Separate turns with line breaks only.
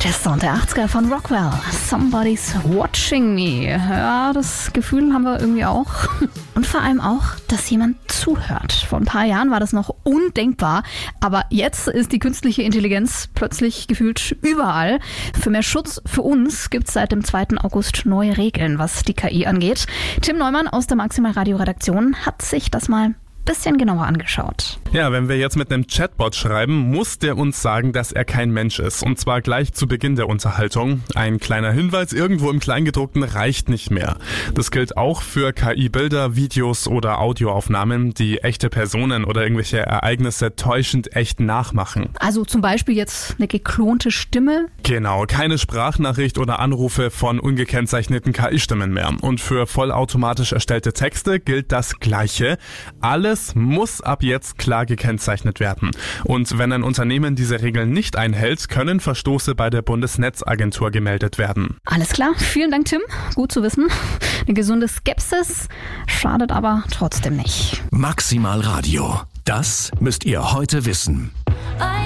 Der Sound der 80er von Rockwell. Somebody's watching me. Ja, das Gefühl haben wir irgendwie auch. Und vor allem auch, dass jemand zuhört. Vor ein paar Jahren war das noch undenkbar. Aber jetzt ist die künstliche Intelligenz plötzlich gefühlt überall. Für mehr Schutz für uns gibt es seit dem 2. August neue Regeln, was die KI angeht. Tim Neumann aus der Maximal Radio Redaktion hat sich das mal bisschen genauer angeschaut.
Ja, wenn wir jetzt mit einem Chatbot schreiben, muss der uns sagen, dass er kein Mensch ist. Und zwar gleich zu Beginn der Unterhaltung. Ein kleiner Hinweis irgendwo im Kleingedruckten reicht nicht mehr. Das gilt auch für KI-Bilder, Videos oder Audioaufnahmen, die echte Personen oder irgendwelche Ereignisse täuschend echt nachmachen.
Also zum Beispiel jetzt eine geklonte Stimme?
Genau, keine Sprachnachricht oder Anrufe von ungekennzeichneten KI-Stimmen mehr. Und für vollautomatisch erstellte Texte gilt das Gleiche. Alles muss ab jetzt klar gekennzeichnet werden. Und wenn ein Unternehmen diese Regeln nicht einhält, können Verstoße bei der Bundesnetzagentur gemeldet werden.
Alles klar, vielen Dank, Tim. Gut zu wissen. Eine gesunde Skepsis schadet aber trotzdem nicht.
Maximal Radio. Das müsst ihr heute wissen.